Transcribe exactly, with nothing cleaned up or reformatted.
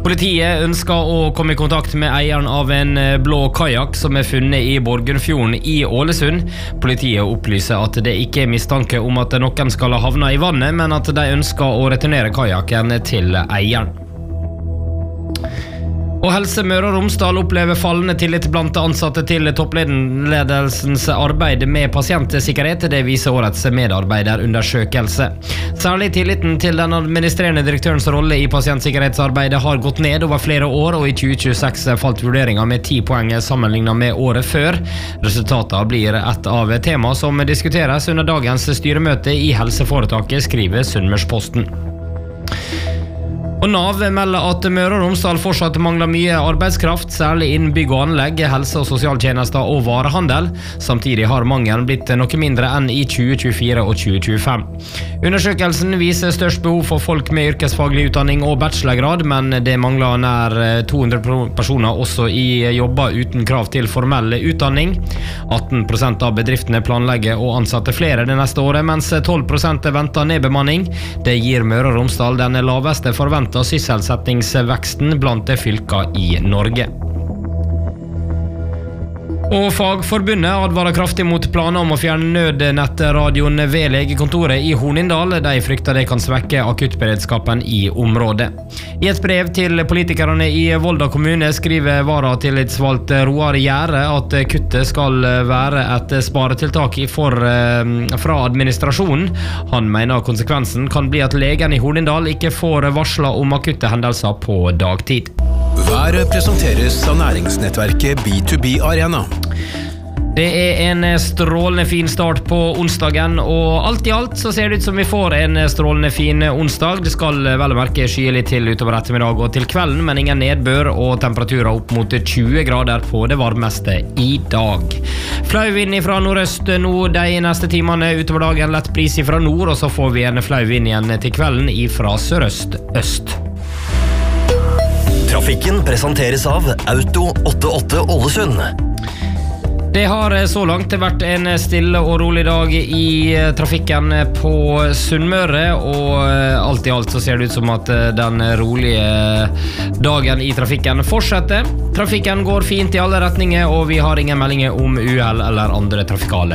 Politiet ønsker å komme i kontakt med eieren av en blå kajak som er funnet i Borgundfjorden i Ålesund. Politiet opplyser at det ikke er mistanke om at noen skal ha havnet i vannet, men at de ønsker å returnere kajaken til eieren. Og Helse Møre og Romsdal opplever fallende tillit blant ansatte til toppledelsens arbeid med pasientsikkerhet. Det viser årets medarbeiderundersøkelse. Særlig tilliten til den administrerende direktørens rolle i pasientsikkerhetsarbeidet har gått ned over flere år, og i tjue tjueseks falt vurderingen med ti poeng sammenlignet med året før. Resultatene blir et av tema som diskuteres under dagens styremøte i helseforetaket, skriver Sunnmørsposten. Og Nav melder at Møre og Romsdal fortsatt mangler mye arbeidskraft, særlig innen bygg og anlegg, helse- og sosialtjenester og varehandel. Samtidig har mangelen blitt noe mindre enn i tjue tjuefire og tjue tjuefem. Undersøkelsen viser størst behov for folk med yrkesfaglig utdanning og bachelorgrad, men det mangler nær to hundre personer også i jobber uten krav til formell utdanning. atten prosent av bedriftene planlegger å ansette flere det neste året, mens tolv prosent venter nedbemanning. Det gir Møre og Romsdal den laveste forventningen av sysselsettingsveksten blant fylker i Norge. Og Fagforbundet advarer kraftig mot planer om å fjerne nødnettradioen ved legekontoret i Hornindal. De frykter det kan svekke akuttberedskapen i området. I et brev til politikerne i Volda kommune skriver varatillitsvalgt Roar Gjære at kuttet skal være et sparetiltak for, fra administrasjonen. Han mener konsekvensen kan bli at legen i Hornindal ikke får varslet om akutte hendelser på dagtid. Været presenteres av næringsnettverket B to B Arena. Det er en strålende fin start på onsdagen, og alt i alt så ser det ut som vi får en strålende fin onsdag. Det skal vel merke skye litt til utover ettermiddag og til kvelden, men ingen nedbør og temperaturer opp mot tjue grader på det varmeste i dag. Flau vind fra nordøst nå de neste timene utover dagen, lett bris fra nord, og så får vi en flau vind igjen til kvelden fra sørøst-øst. Trafikken presenteres av Auto åttiåtte Ålesund. Det har så langt vært en stille og rolig dag i trafikken på Sunnmøre, og alt i alt så ser det ut som at den rolige dagen i trafikken fortsetter. Trafikken går fint i alle retninger, og vi har ingen meldinger om uhell eller andre trafikale